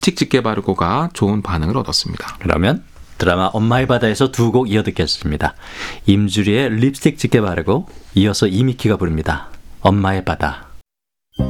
립스틱 짙게 바르고가 좋은 반응을 얻었습니다. 그러면 드라마 엄마의 바다에서 두 곡 이어 듣겠습니다. 임주리의 립스틱 짙게 바르고, 이어서 이미키가 부릅니다. 엄마의 바다.